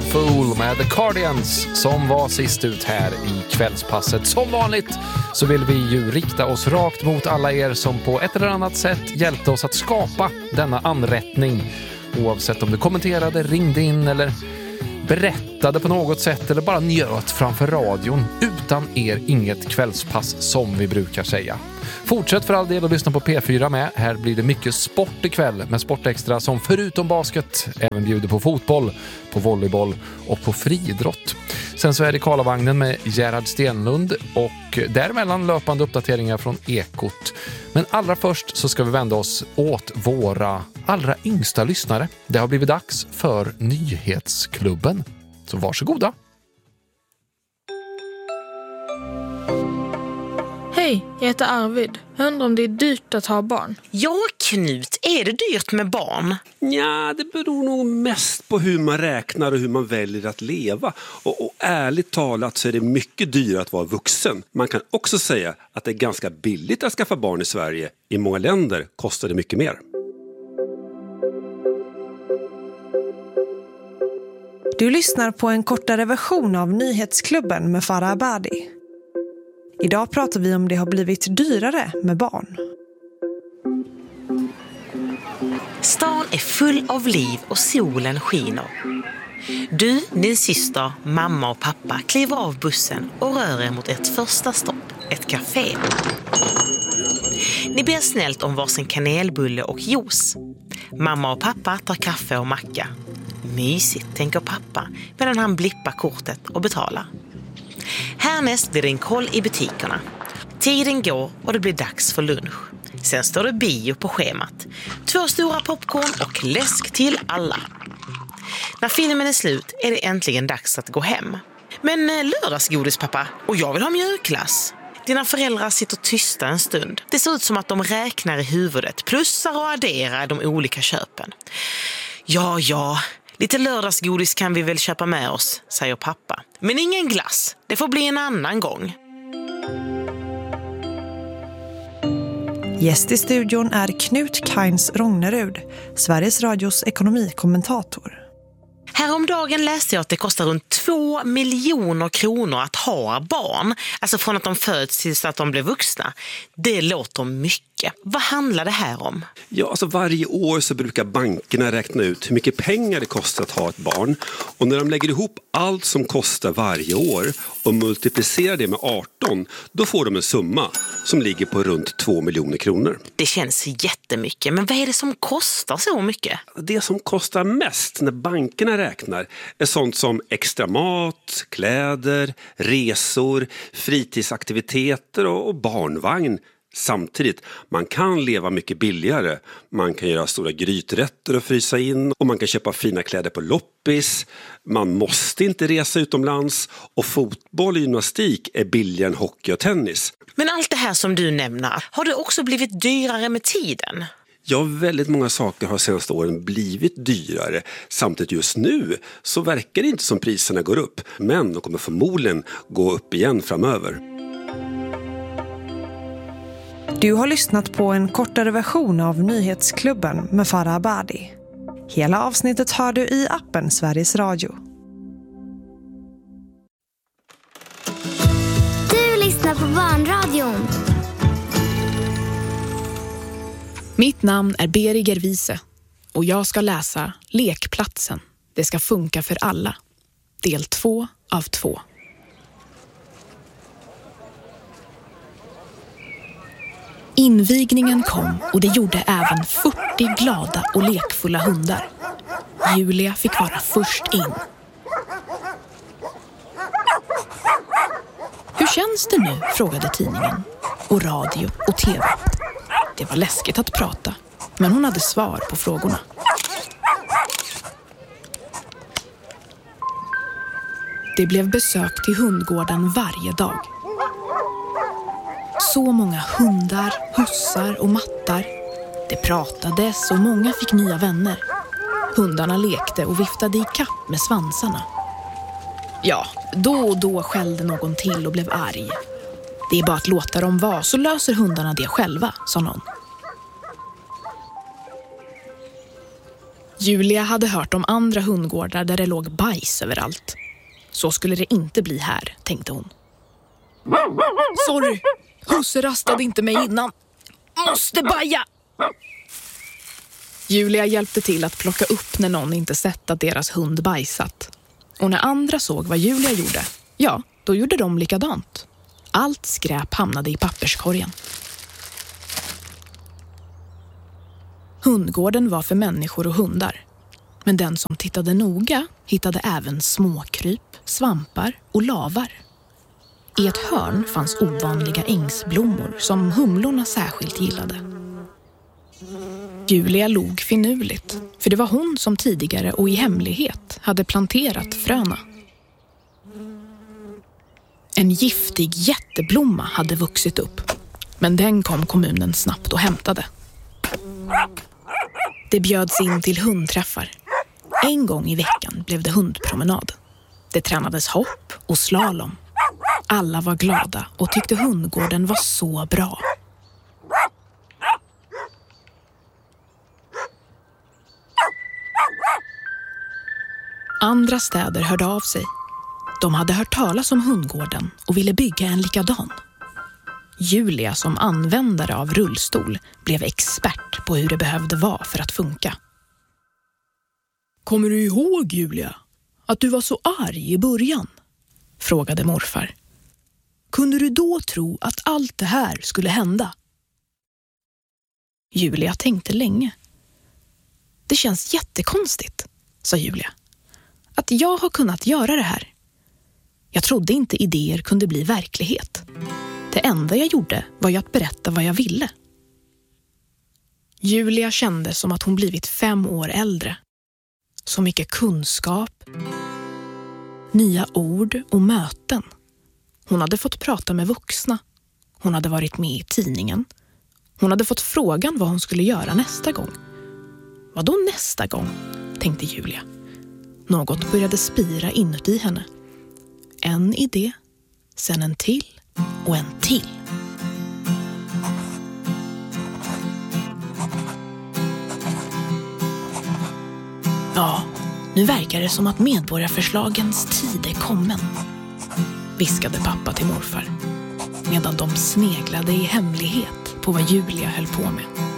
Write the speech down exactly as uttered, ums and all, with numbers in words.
Fool med The Cardigans som var sist ut här i kvällspasset. Som vanligt så vill vi ju rikta oss rakt mot alla er som på ett eller annat sätt hjälpte oss att skapa denna anrättning. Oavsett om du kommenterade, ringde in eller berättade på något sätt eller bara njöt framför radion. Utan er inget kvällspass som vi brukar säga. Fortsätt för all del att lyssna på P fyra med. Här blir det mycket sport ikväll med Sportextra som förutom basket även bjuder på fotboll, på volleyboll och på friidrott. Sen så är det Karlavagnen med Gerhard Stenlund och däremellan löpande uppdateringar från Ekot. Men allra först så ska vi vända oss åt våra allra yngsta lyssnare. Det har blivit dags för Nyhetsklubben. Så varsågoda! Hej, jag heter Arvid. Jag undrar om det är dyrt att ha barn. Ja, Knut, är det dyrt med barn? Ja, det beror nog mest på hur man räknar och hur man väljer att leva. Och, och ärligt talat så är det mycket dyrare att vara vuxen. Man kan också säga att det är ganska billigt att skaffa barn i Sverige. I många länder kostar det mycket mer. Du lyssnar på en kortare version av Nyhetsklubben med Farah Abadi. Idag pratar vi om det har blivit dyrare med barn. Stan är full av liv och solen skiner. Du, din syster, mamma och pappa kliver av bussen och rör er mot ett första stopp, ett café. Ni ber snällt om varsin kanelbulle och juice. Mamma och pappa tar kaffe och macka. Mysigt, tänker pappa medan han blippar kortet och betalar. Härnäst blir det en koll i butikerna. Tiden går och det blir dags för lunch. Sen står det bio på schemat. Två stora popcorn och läsk till alla. När filmen är slut är det äntligen dags att gå hem. Men lördagsgodis, pappa, och jag vill ha mjukglass. Dina föräldrar sitter tysta en stund. Det ser ut som att de räknar i huvudet, plussar och adderar de olika köpen. Ja, ja, lite lördagsgodis kan vi väl köpa med oss, säger pappa. Men ingen glass, det får bli en annan gång. Gäst i studion är Knut Kains Rognerud, Sveriges Radios ekonomikommentator. Häromdagen läste jag att det kostar runt två miljoner kronor att ha barn. Alltså från att de föds tills att de blir vuxna. Det låter mycket. Vad handlar det här om? Ja, alltså varje år så brukar bankerna räkna ut hur mycket pengar det kostar att ha ett barn. Och när de lägger ihop allt som kostar varje år och multiplicerar det med arton, då får de en summa som ligger på runt två miljoner kronor. Det känns jättemycket, men vad är det som kostar så mycket? Det som kostar mest när bankerna räknar är sånt som extra mat, kläder, resor, fritidsaktiviteter och barnvagn. Samtidigt, man kan leva mycket billigare. Man kan göra stora gryträtter och frysa in och man kan köpa fina kläder på loppis. Man måste inte resa utomlands och fotboll och gymnastik är billigare än hockey och tennis. Men allt det här som du nämner, har det också blivit dyrare med tiden? Ja, väldigt många saker har senaste åren blivit dyrare. Samtidigt just nu så verkar det inte som priserna går upp. Men de kommer förmodligen gå upp igen framöver. Du har lyssnat på en kortare version av Nyhetsklubben med Farah Abadi. Hela avsnittet hör du i appen Sveriges Radio. Du lyssnar på Barnradion. Mitt namn är Beriger Wiese och jag ska läsa Lekplatsen. Det ska funka för alla. Del två av två. Invigningen kom och det gjorde även fyrtio glada och lekfulla hundar. Julia fick vara först in. Hur känns det nu? Frågade tidningen. Och radio och tv. Det var läskigt att prata, men hon hade svar på frågorna. Det blev besök till hundgården varje dag. Så många hundar, hussar och mattar. Det pratades och många fick nya vänner. Hundarna lekte och viftade i kapp med svansarna. Ja, då och då skällde någon till och blev arg. Det är bara att låta dem vara så löser hundarna det själva, sa någon. Julia hade hört om andra hundgårdar där det låg bajs överallt. Så skulle det inte bli här, tänkte hon. Sorry, husse rastade inte mig innan. Måste baja! Julia hjälpte till att plocka upp när någon inte sett att deras hund bajsat. Och när andra såg vad Julia gjorde, ja, då gjorde de likadant. Allt skräp hamnade i papperskorgen. Hundgården var för människor och hundar. Men den som tittade noga hittade även småkryp, svampar och lavar. I ett hörn fanns ovanliga ängsblommor som humlorna särskilt gillade. Julia log finurligt, för det var hon som tidigare och i hemlighet hade planterat fröna. En giftig jätteblomma hade vuxit upp, men den kom kommunen snabbt och hämtade. Det bjöds in till hundträffar. En gång i veckan blev det hundpromenad. Det tränades hopp och slalom. Alla var glada och tyckte hundgården var så bra. Andra städer hörde av sig. De hade hört talas om hundgården och ville bygga en likadan. Julia som användare av rullstol blev expert på hur det behövde vara för att funka. Kommer du ihåg, Julia, att du var så arg i början? Frågade morfar. Kunde du då tro att allt det här skulle hända? Julia tänkte länge. Det känns jättekonstigt, sa Julia. Att jag har kunnat göra det här. Jag trodde inte idéer kunde bli verklighet. Det enda jag gjorde var ju att berätta vad jag ville. Julia kände som att hon blivit fem år äldre. Så mycket kunskap, nya ord och möten. Hon hade fått prata med vuxna. Hon hade varit med i tidningen. Hon hade fått frågan vad hon skulle göra nästa gång. Vad då nästa gång, tänkte Julia. Något började spira inuti henne. En idé, sen en till och en till. Ja, nu verkar det som att medborgarförslagens tid är kommen, viskade pappa till morfar, medan de sneglade i hemlighet på vad Julia höll på med.